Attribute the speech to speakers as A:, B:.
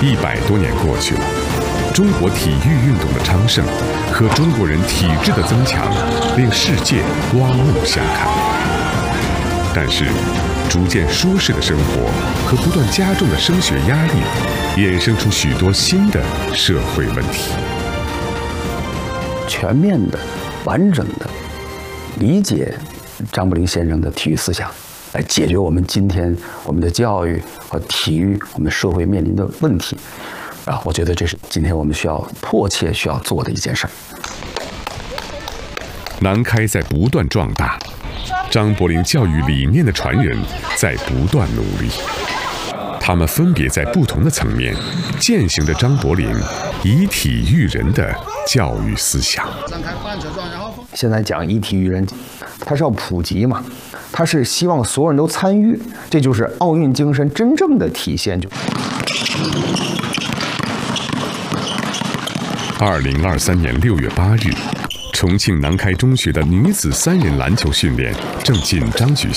A: 100多年过去了，中国体育运动的昌盛和中国人体质的增强，令世界刮目相看。但是，逐渐舒适的生活和不断加重的升学压力，衍生出许多新的社会问题。
B: 全面的、完整的理解张伯苓先生的体育思想，来解决我们今天我们的教育和体育我们社会面临的问题。我觉得这是今天我们迫切需要做的一件事儿。
A: 南开在不断壮大，张伯苓教育理念的传人在不断努力，他们分别在不同的层面践行着张伯苓以体育人的教育思想。
B: 现在讲以体育人，它是要普及嘛，它是希望所有人都参与，这就是奥运精神真正的体现。
A: 2023年6月8日，重庆南开中学的女子3人篮球训练正紧张举行。